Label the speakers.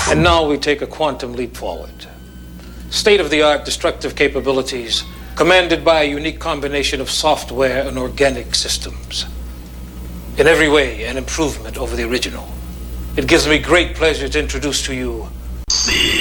Speaker 1: And now we take a quantum leap forward. State-of-the-art destructive capabilities commanded by a unique combination of software and organic systems. In every way, an improvement over the original. It gives me great pleasure to introduce to you